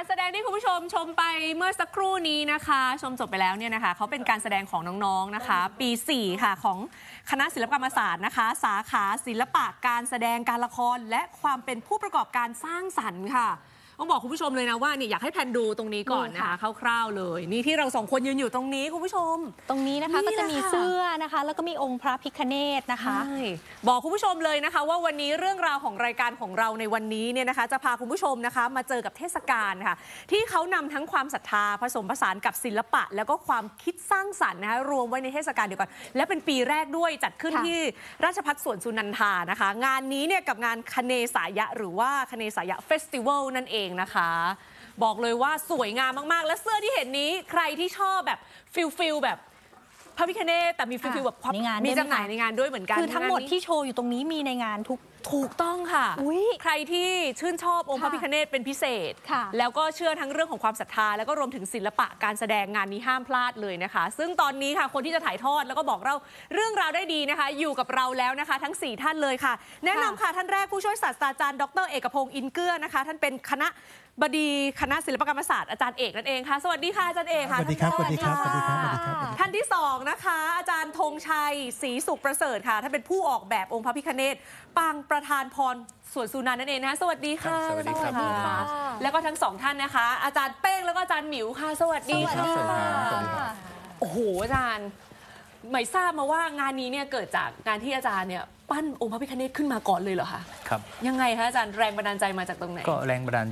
การแสดงที่คุณผู้ชมชมไปเมื่อสักครู่นี้นะคะชมจบไปแล้วเนี่ยนะคะเขาเป็นการแสดงของน้องๆนะคะปี4ค่ะของคณะศิลปกรรมศาสตร์นะคะสาขาศิลปะการแสดงการละครและความเป็นผู้ประกอบการสร้างสรรค์ค่ะต้องบอกคุณผู้ชมเลยนะว่าเนี่ยอยากให้แพนดูตรงนี้ก่อนนะคะคร่าวๆเลยนี่ที่เราสองคนยืนอยู่ตรงนี้คุณผู้ชมตรงนี้นะคะก็จะมีเสื้อนะคะแล้วก็มีองค์พระพิฆเนศนะคะบอกคุณผู้ชมเลยนะคะว่าวันนี้เรื่องราวของรายการของเราในวันนี้เนี่ยนะคะจะพาคุณผู้ชมนะคะมาเจอกับเทศกาลค่ะที่เขานำทั้งความศรัทธาผสมผสานกับศิลปะแล้วก็ความคิดสร้างสรรค์นะคะรวมไว้ในเทศกาลเดียวกันและเป็นปีแรกด้วยจัดขึ้นที่ราชภัฏสวนสุนันทานะคะงานนี้เนี่ยกับงานคเนสายะหรือว่าคเนสายะเฟสติวัลนั่นเองนะคะบอกเลยว่าสวยงามมากๆและเสื้อที่เห็นนี้ใครที่ชอบแบบฟิลแบบพระพิฆเนศแต่มีฟิลแบบมีจำหน่ายในงานด้วยเหมือนกันคือทั้งหมดที่โชว์อยู่ตรงนี้มีในงานถูกต้องค่ะใครที่ชื่นชอบองค์พระพิฆเนศเป็นพิเศษแล้วก็เชื่อทั้งเรื่องของความศรัทธาแล้วก็รวมถึงศิลปะการแสดงงานนี้ห้ามพลาดเลยนะคะซึ่งตอนนี้ค่ะคนที่จะถ่ายทอดแล้วก็บอกเราเรื่องราวได้ดีนะคะอยู่กับเราแล้วนะคะทั้ง4ท่านเลยค่ะแนะนำค่ะท่านแรกผู้ช่วยศาสตราจารย์ดร.เอกพงษ์อินเกื้อนะคะท่านเป็นคณะบดีคณะศิลปกรรมศาสตร์อาจารย์เอกนั่นเองค่ะสวัสดีค่ะอาจารย์เอกค่ะสวัสดีครับสวัสดีครับสวัสดีครับท่านที่2นะคะอาจารย์ธงชัยศรีสุขประเสริฐค่ะท่านเป็นผู้ออกแบบองค์พระพิฆเนศปางประธานพรสวนสุนันท์นั่นเองนะคะสวัสดีค่ะสวัสดีครับแล้วก็ทั้ง2ท่านนะคะอาจารย์เป้งแล้วก็อาจารย์หมิวค่ะสวัสดีค่ะโอ้โหอาจารย์หมายทราบมาว่างานนี้เนี่ยเกิดจากงานที่อาจารย์เนี่ยปั้นองค์พระพิฆเนศขึ้นมาก่อนเลยเหรอคะครับยังไงคะอาจารย์แรงบันดาลใจมาจากตรงไหนก็แรงบันดาล